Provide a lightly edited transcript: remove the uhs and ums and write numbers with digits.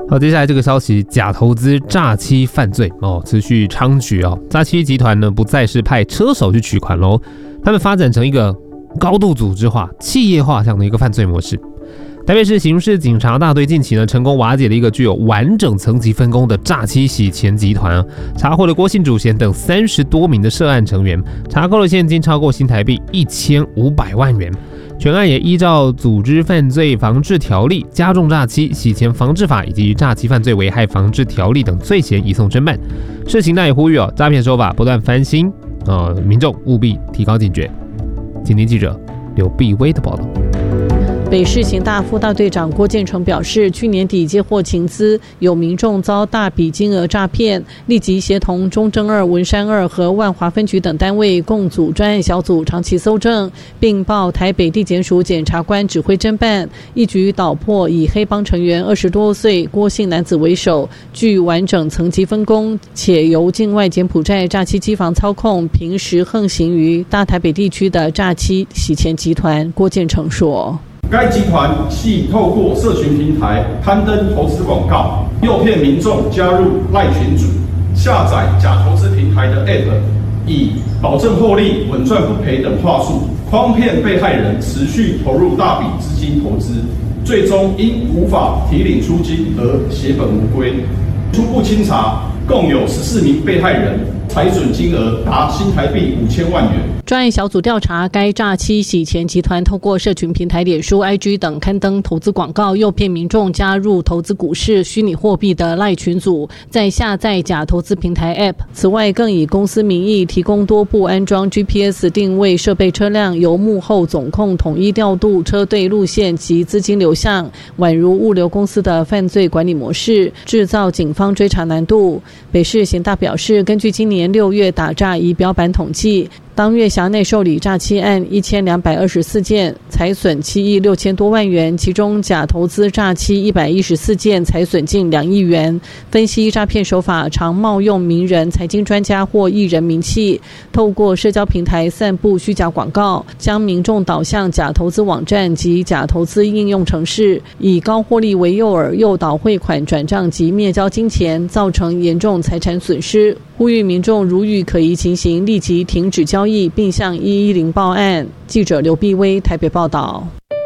好，接下来这个消息，假投资诈欺犯罪持续猖獗诈欺集团呢不再是派车手去取款喽，他们发展成一个高度组织化、企业化这样的一个犯罪模式。台北市刑事警察大队近期呢成功瓦解了一个具有完整层级分工的诈欺洗钱集团查获了郭姓主嫌等30多名的涉案成员，查扣了现金超过新台币1500万元。全案也依照组织犯罪防治条例、加重诈欺、洗钱防治法以及诈欺犯罪危害防治条例等罪嫌移送侦办。市刑大也呼吁诈骗手法不断翻新，民众务必提高警觉。今天记者刘碧威的报道。 北市刑大副大队长郭建成表示，去年底接获情资，有民众遭大笔金额诈骗，立即协同中正2、文山2和万华分局等单位共组专案小组长期搜证，并报台北地检署检察官指挥侦办，一举捣破以黑帮成员20多岁郭姓男子为首，具完整层级分工，且由境外柬埔寨诈欺机房操控，平时横行于大台北地区的诈欺洗钱集团。郭建成说， 该集团系透过社群平台刊登投资广告，诱骗民众加入赖群组，下载假投资平台的 App， 以保证获利、稳赚不赔等话术，诓骗被害人持续投入大笔资金投资，最终因无法提领出金而血本无归。初步清查，共有14名被害人，财损金额达新台币5000万元。 专案小组调查该诈欺洗钱集团透过社群平台脸书、IG 等刊登投资广告，诱骗民众加入投资股市、虚拟货币的赖群组，再下载假投资平台 App。此外，更以公司名义提供多部安装 GPS 定位设备车辆，由幕后总控统一调度车队路线及资金流向，宛如物流公司的犯罪管理模式，制造警方追查难度。北市刑大表示，根据今年6月打诈仪表板统计，当月辖内受理诈欺案1224件，财损7亿6千多万元，其中假投资诈欺114件，财损近2亿元。分析诈骗手法常冒用名人、财经专家或艺人名气，透过社交平台散布虚假广告，将民众导向假投资网站及假投资应用程式，以高获利为诱饵，诱导汇款转账及灭交金钱，造成严重财产损失。呼吁民众如遇可疑情形，立即停止交易，并向110报案。记者刘碧威台北报道。